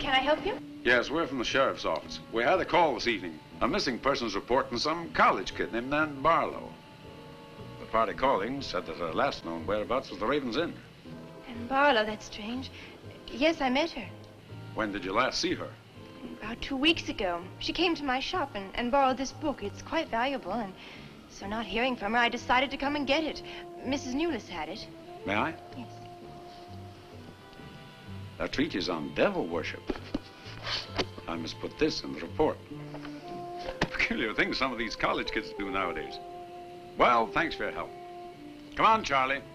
Can I help you? Yes, we're from the sheriff's office. We had a call this evening. A missing persons report from some college kid named Nan Barlow. The party calling said that her last known whereabouts was the Raven's Inn. And Barlow, that's strange. Yes, I met her. When did you last see her? About 2 weeks ago. She came to my shop and borrowed this book. It's quite valuable, and so not hearing from her, I decided to come and get it. Mrs. Newless had it. May I? Yes. A treatise on devil worship. I must put this in the report. Peculiar things some of these college kids do nowadays. Well, thanks for your help. Come on, Charlie.